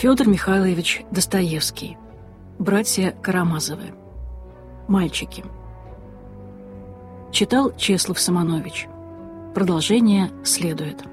Федор Михайлович Достоевский. Братья Карамазовы. Мальчики. Читал Чеслов Самонович. Продолжение следует.